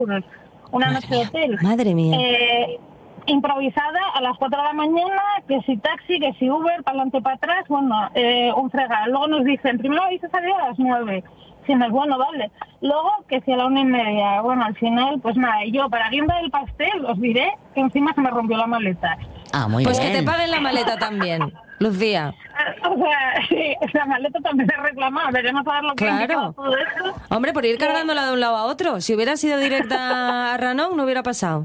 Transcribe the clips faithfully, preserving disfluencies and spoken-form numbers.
euros. Una Madre noche de mía, hotel. madre mía. Eh, improvisada a las cuatro de la mañana, que si taxi, que si Uber, para adelante, para atrás, bueno, eh, un fregar. Luego nos dicen, primero habéis salido a las nueve. Si no es bueno, vale. Luego, que si a la una y media. Bueno, al final, pues nada, y yo, para guinda del pastel, os diré que encima se me rompió la maleta. Ah, muy Pues bien. que te paguen la maleta también, Lucía. O sea, sí, la maleta también se reclama. Veremos a ver lo que Claro. implica todo esto. Hombre, por ir cargándola de un lado a otro. Si hubiera sido directa a Ranón, no hubiera pasado.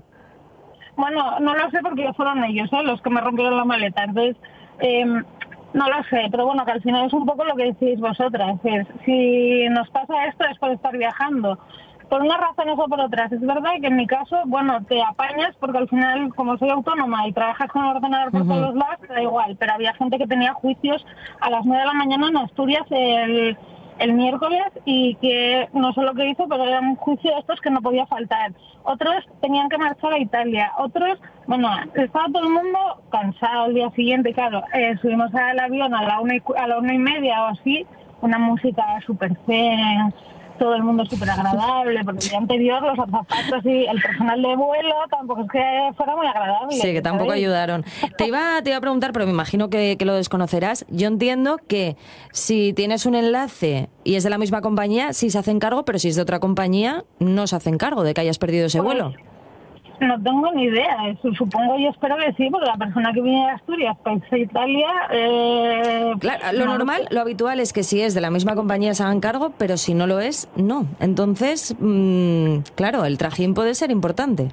Bueno, no lo sé porque fueron ellos, ¿eh? Los que me rompieron la maleta. Entonces, eh, no lo sé. Pero bueno, que al final es un poco lo que decís vosotras. Es, si nos pasa esto es por estar viajando. Por unas razones o por otras. Es verdad que en mi caso, bueno, te apañas porque al final, como soy autónoma y trabajas con el ordenador por Ujú. todos los lados, te da igual. Pero había gente que tenía juicios a las nueve de la mañana en Asturias el, el miércoles y que no sé lo que hizo, pero era un juicio de estos que no podía faltar. Otros tenían que marchar a Italia. Otros, bueno, estaba todo el mundo cansado el día siguiente. Claro, eh, subimos al avión a la una y, cu- a la una y media o así, una música súper zen, todo el mundo súper agradable, porque el día anterior los azafatos y el personal de vuelo tampoco es que fuera muy agradable. Sí, que tampoco ¿sabéis? ayudaron. Te iba, te iba a preguntar, pero me imagino que, que lo desconocerás. Yo entiendo que si tienes un enlace y es de la misma compañía, sí se hacen cargo, pero si es de otra compañía, no se hacen cargo de que hayas perdido ese Pues, vuelo. No tengo ni idea, eso supongo y espero que sí, porque la persona que viene de Asturias para irse a Italia... Eh, Claro, lo no normal, sé. lo habitual es que si es de la misma compañía se hagan cargo, pero si no lo es, no. Entonces, mmm, claro, el trajín puede ser importante.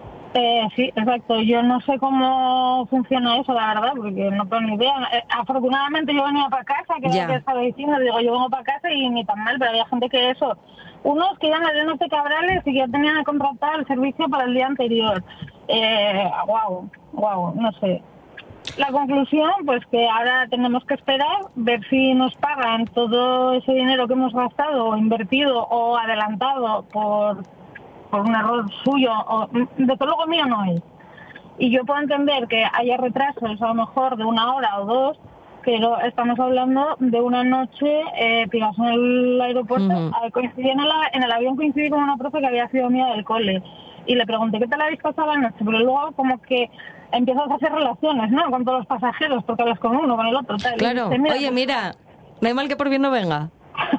Eh, sí, exacto. Yo no sé cómo funciona eso, la verdad, porque no tengo ni idea. Eh, afortunadamente yo venía para casa, que Ya. era lo que estaba diciendo, digo, yo vengo para casa y ni tan mal, pero había gente que eso, unos que iban a Llanos Cabrales y que ya tenían que contratar el servicio para el día anterior. Eh, wow, wow, no sé. La conclusión, pues que ahora tenemos que esperar, ver si nos pagan todo ese dinero que hemos gastado o invertido o adelantado por... por un error suyo, o desde luego mío no es. Y yo puedo entender que haya retrasos a lo mejor de una hora o dos, pero estamos hablando de una noche eh, tirados en el aeropuerto. Ujú. Eh, coincidí en, el, en el avión coincidí con una profe que había sido mía del cole y le pregunté qué tal habéis pasado la noche, pero luego como que empiezas a hacer relaciones, ¿no? Con todos los pasajeros, porque hablas con uno, con el otro, tal. Y Claro. dice, Oye, pues, mira, no hay mal que por bien no venga.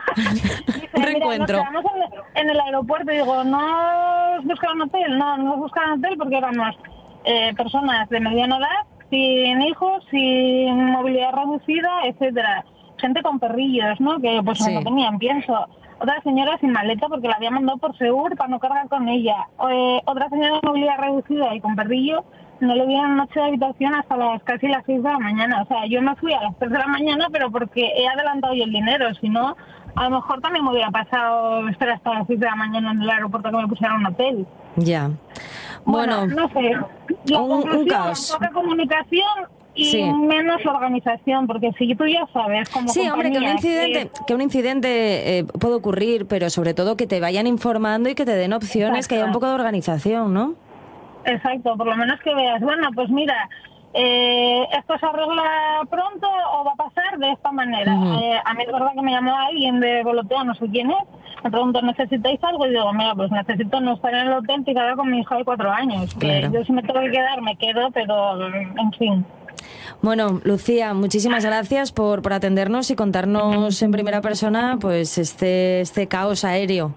Dice, Un mira, reencuentro. nos quedamos en el, en el aeropuerto y digo, ¿no os buscaron hotel? No, no os buscaron hotel porque éramos eh, personas de mediana edad, sin hijos, sin movilidad reducida, etcétera. Gente con perrillos, ¿no? Que pues Sí. no tenían, pienso. Otra señora sin maleta porque la había mandado por Segur para no cargar con ella. Eh, otra señora de movilidad reducida y con perrillo no le dieron noche de habitación hasta las casi las seis de la mañana. O sea, yo me fui a las tres de la mañana, pero porque he adelantado yo el dinero. Si no, a lo mejor también me hubiera pasado esperar hasta las seis de la mañana en el aeropuerto que me pusieran un hotel. Ya. Bueno, Bueno, no sé. La un- un conclusión, caos. poca comunicación y Sí. menos organización, porque si tú ya sabes como sí, hombre, que un compañía incidente, que- que un incidente eh, puede ocurrir, pero sobre todo que te vayan informando y que te den opciones, que haya un Exacto. poco de organización, ¿no? Exacto, por lo menos que veas, bueno, pues mira, eh, esto se arregla pronto o va a pasar de esta manera. Ujú. Eh, a mí es verdad que me llamó alguien de Volotea, no sé quién es, me preguntó, ¿necesitáis algo? Y digo, mira, pues necesito no estar en el hotel tirada con mi hija de cuatro años. Que Claro. yo si me tengo que quedar, me quedo, pero en fin. Bueno, Lucía, muchísimas gracias por, por atendernos y contarnos en primera persona pues este, este caos aéreo.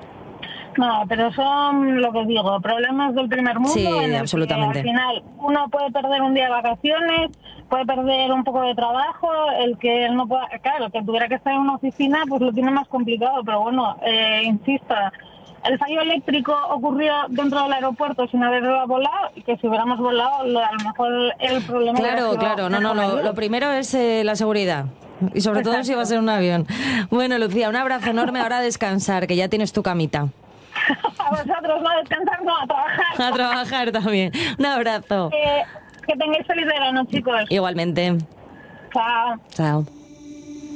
No, pero son, lo que digo, problemas del primer mundo. Sí, en el absolutamente. Que al final uno puede perder un día de vacaciones, puede perder un poco de trabajo, el que no pueda, claro, que tuviera que estar en una oficina, pues lo tiene más complicado, pero bueno, eh, insisto, el fallo eléctrico ocurrió dentro del aeropuerto sin haber volado, y que si hubiéramos volado, lo- a lo mejor el problema hubiera Claro, sido claro, no, no, lo, mayor. lo primero es eh, la seguridad. Y sobre todo si va a ser un avión. Bueno, Lucía, un abrazo enorme. Ahora a descansar, que ya tienes tu camita. A vosotros, no a descansar, no a trabajar. A trabajar también. Un abrazo. Eh, que tengáis feliz verano, chicos. Igualmente. Chao. Chao.